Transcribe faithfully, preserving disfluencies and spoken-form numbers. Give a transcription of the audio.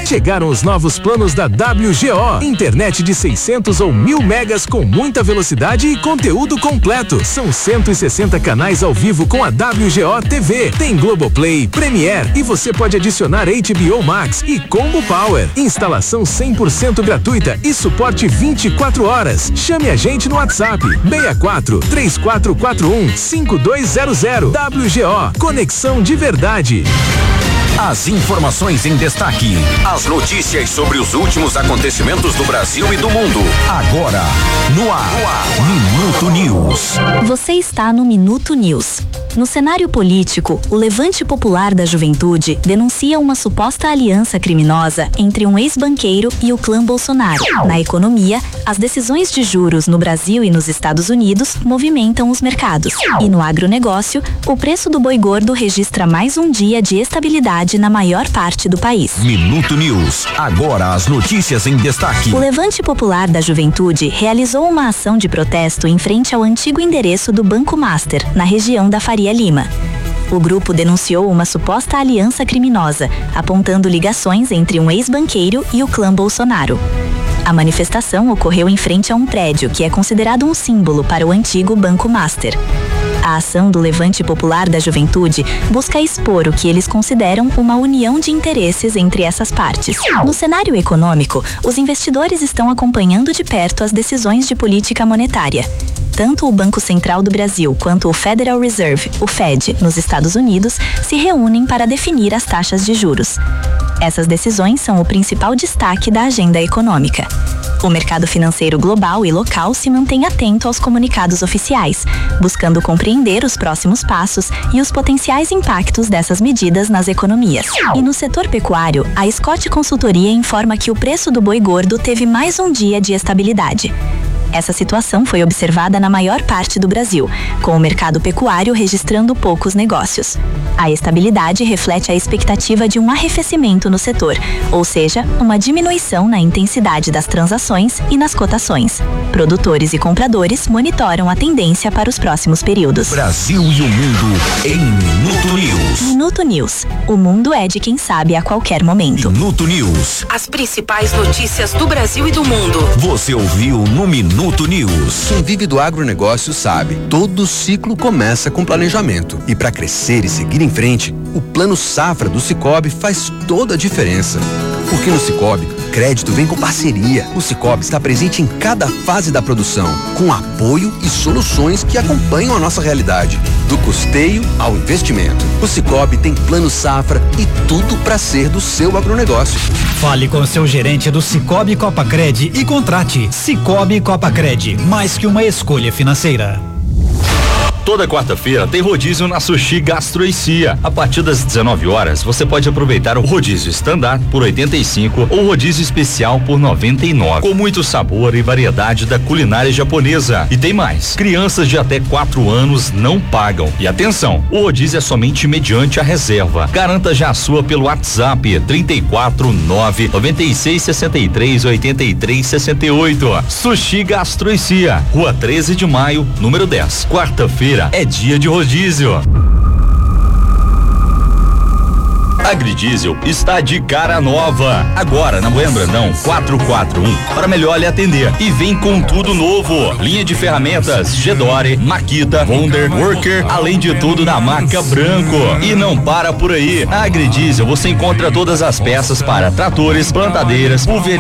Chegaram os novos planos da W G O. Internet de seiscentos ou mil megas com muita velocidade e conteúdo completo. São cento e sessenta canais ao vivo com a W G O T V. Tem Globoplay, Premiere e você pode adicionar H B O Max e Combo Power. Instalação cem por cento gratuita e suporte vinte e quatro horas. Chame a gente no WhatsApp seis quatro, três quatro quatro um, cinco dois zero zero. W G O, conexão de verdade. As informações em destaque, as notícias sobre os últimos acontecimentos do Brasil e do mundo. Agora, no ar, no ar. Minuto News. Você está no Minuto News. No cenário político, o Levante Popular da Juventude denuncia uma suposta aliança criminosa entre um ex-banqueiro e o clã Bolsonaro. Na economia, as decisões de juros no Brasil e nos Estados Unidos movimentam os mercados. E no agronegócio, o preço do boi gordo registra mais um dia de estabilidade na maior parte do país. Minuto News. Agora as notícias em destaque. O Levante Popular da Juventude realizou uma ação de protesto em frente ao antigo endereço do Banco Master, na região da Faria Lima. O grupo denunciou uma suposta aliança criminosa, apontando ligações entre um ex-banqueiro e o clã Bolsonaro. A manifestação ocorreu em frente a um prédio que é considerado um símbolo para o antigo Banco Master. A ação do Levante Popular da Juventude busca expor o que eles consideram uma união de interesses entre essas partes. No cenário econômico, os investidores estão acompanhando de perto as decisões de política monetária. Tanto o Banco Central do Brasil quanto o Federal Reserve, o F E D, nos Estados Unidos, se reúnem para definir as taxas de juros. Essas decisões são o principal destaque da agenda econômica. O mercado financeiro global e local se mantém atento aos comunicados oficiais, buscando compreender os próximos passos e os potenciais impactos dessas medidas nas economias. E no setor pecuário, a Scott Consultoria informa que o preço do boi gordo teve mais um dia de estabilidade. Essa situação foi observada na maior parte do Brasil, com o mercado pecuário registrando poucos negócios. A estabilidade reflete a expectativa de um arrefecimento no setor, ou seja, uma diminuição na intensidade das transações e nas cotações. Produtores e compradores monitoram a tendência para os próximos períodos. Brasil e o mundo em Minuto News. Minuto News. O mundo é de quem sabe a qualquer momento. Minuto News. As principais notícias do Brasil e do mundo. Você ouviu no Minuto Minuto News. Quem vive do agronegócio sabe, todo ciclo começa com planejamento. E para crescer e seguir em frente, o Plano Safra do Sicoob faz toda a diferença. Porque no Sicoob, crédito vem com parceria. O Sicoob está presente em cada fase da produção, com apoio e soluções que acompanham a nossa realidade, do custeio ao investimento. O Sicoob tem Plano Safra e tudo para ser do seu agronegócio. Fale com o seu gerente do Sicoob Copacred e contrate Sicoob Copacred, mais que uma escolha financeira. Toda quarta-feira tem rodízio na Sushi Gastro e Cia. A partir das dezenove horas, você pode aproveitar o rodízio standard por oitenta e cinco ou o rodízio especial por noventa e nove, com muito sabor e variedade da culinária japonesa. E tem mais, crianças de até quatro anos não pagam. E atenção, o rodízio é somente mediante a reserva. Garanta já a sua pelo WhatsApp trinta e quatro, nove, noventa e seis, sessenta e três, oitenta e três, sessenta e oito. Sushi Gastro e Cia, Rua treze de maio, número dez. Quarta-feira é dia de rodízio. Agridiesel está de cara nova. Agora na Moema Brandão quatrocentos e quarenta e um, para melhor lhe atender. E vem com tudo novo. Linha de ferramentas Gedore, Makita, Wonder, Worker, além de tudo da marca Branco. E não para por aí. Na Agridiesel você encontra todas as peças para tratores, plantadeiras, pulverizadores